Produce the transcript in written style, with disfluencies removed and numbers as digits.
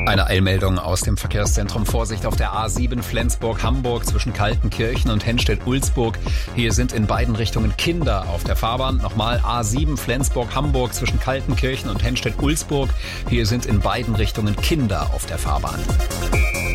Eine Eilmeldung aus dem Verkehrszentrum. Vorsicht auf der A7 Flensburg-Hamburg zwischen Kaltenkirchen und Henstedt-Ulzburg. Hier sind in beiden Richtungen Kinder auf der Fahrbahn. Nochmal A7 Flensburg-Hamburg zwischen Kaltenkirchen und Henstedt-Ulzburg. Hier sind in beiden Richtungen Kinder auf der Fahrbahn.